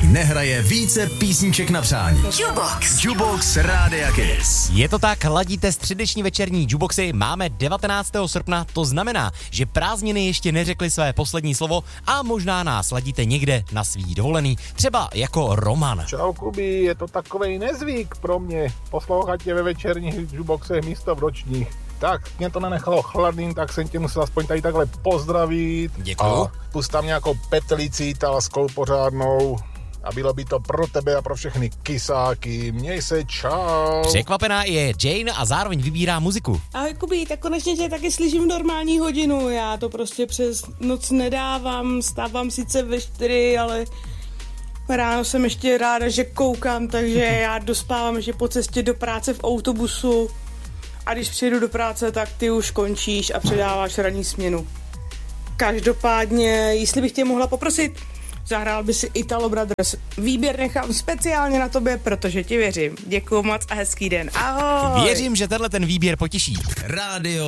nehraje více písniček na přání. Jukebox Rádia Kiss. Je to tak, ladíte středeční večerní Jukeboxy, máme 19. srpna, to znamená, že prázdniny ještě neřekly své poslední slovo a možná nás ladíte někde na svý dovolený, třeba jako Roman. Čau Kubi, je to takovej nezvyk pro mě poslouchat tě ve večerních Jukeboxech místo v ročních. Tak, mě to nenechalo chladným, tak jsem tě musel aspoň tady takhle pozdravit. Děkuju. A pust tam nějakou petlici italskou pořádnou. A bylo by to pro tebe a pro všechny kysáky. Měj se, čau. Překvapená je Jane a zároveň vybírá muziku. Ahoj Kubí, tak konečně tě taky slyším v normální hodinu. Já to prostě přes noc nedávám, stávám sice ve 4, ale ráno jsem ještě ráda, že koukám, takže já dospávám ještě po cestě do práce v autobusu. A když přijedu do práce, tak ty už končíš a předáváš ranní směnu. Každopádně, jestli bych tě mohla poprosit, zahrál by si Italo Brothers. Výběr nechám speciálně na tobě, protože ti věřím. Děkuju moc a hezký den. Ahoj. Věřím, že tenhle ten výběr potěší. Rádio